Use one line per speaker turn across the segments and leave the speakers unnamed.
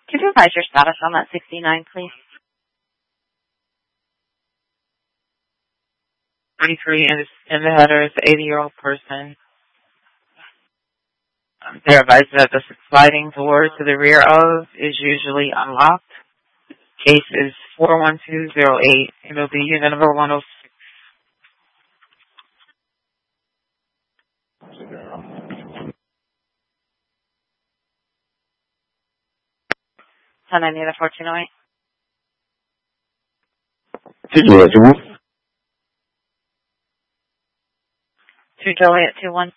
Could you advise your status on that 69, please?
33 in the header is an 80-year-old person. They're advised that the sliding door to the rear of is usually unlocked. Case is 41208. It'll be unit number 106.
And I need a 1408. 2 Juliet 21.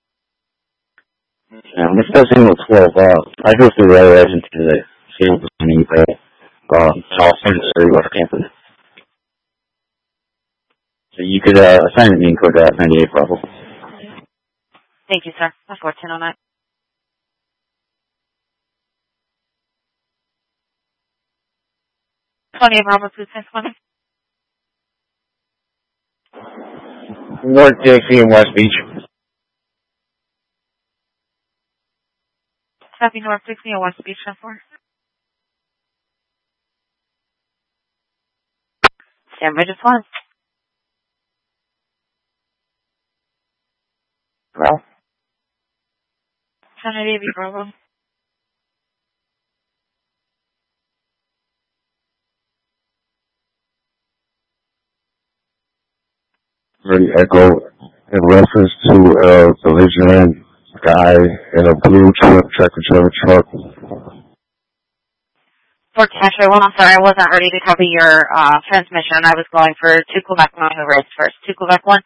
This does seem like 12. I go through the other agent today. See what's happening there. I'll send it to you campus. So you could assign it me in code 98 Bravo.
Thank you, sir. That's 1409. Tony Bravo 2620.
North Dixie and West Beach.
Happy North Dixie and West Beach, 10-4. Stand by just one.
Well.
San Diego Bravo.
Ready Echo in reference to a collision guy in a blue tractor trailer truck.
For Tasha, well, I'm sorry, I wasn't ready to copy your transmission. I was going for 2 Quebec 1 who raised first. 2 Quebec 1.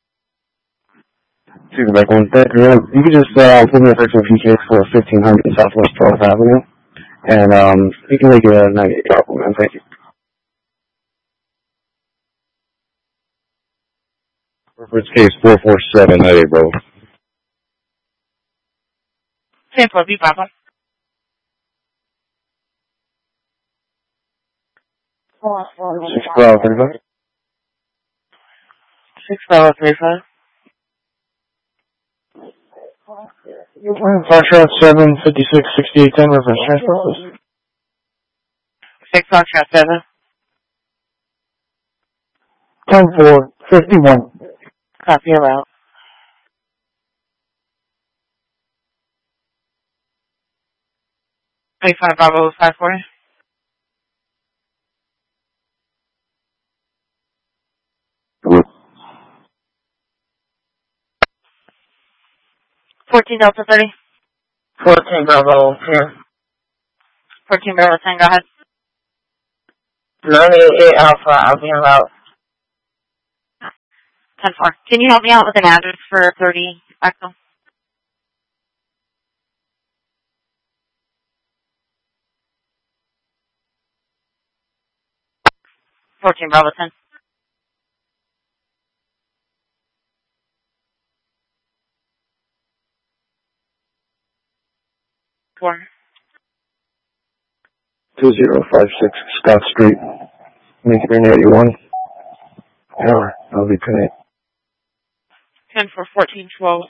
2 Quebec 1, thank you. You can just put me a picture of PK for 1500 Southwest 12th Avenue. And you can make it a 98 compliment, thank you. Reference case 44798, bro.
10-4, B Bravo.
6 Bravo 35.
6 Bravo 35.
Foxtrot 7, 56, 68, 10, reference transport.
6 Foxtrot 7.
10-4, 51.
Copy your route. 25 Bravo 540.
Good.
14 Delta 30.
14 Bravo here.
14 Bravo 10, go ahead.
98 Alpha, I'll be en route.
10-4. Can you help me out with an address for 30 Echo? $14 Bravo 10. Four.
2056 Scott Street, make 81. Error, I'll be connected.
10 for 1412.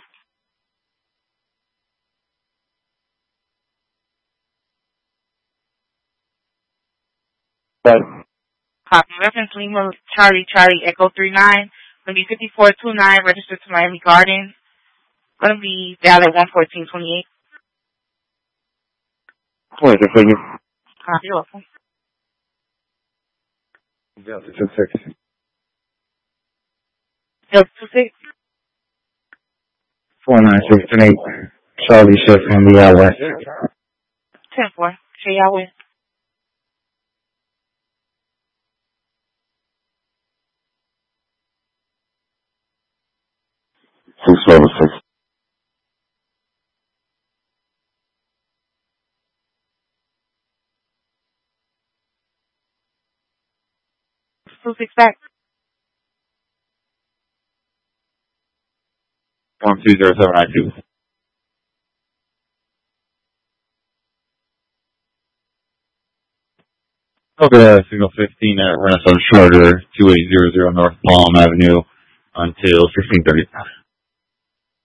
Copy. Reference Lima Charlie Echo 39. Gonna be 5429, registered to Miami Gardens. Gonna be valid 11428.
Wait, thank you.
Copy, you're welcome.
Delta 26.
Delta 26.
4968. Charlie shift from the west.
10-4. Sure y'all win.
Six level 6.
Two six back.
120792. Okay, signal 15 at Renaissance Charter, 2800 North Palm Avenue until 1630.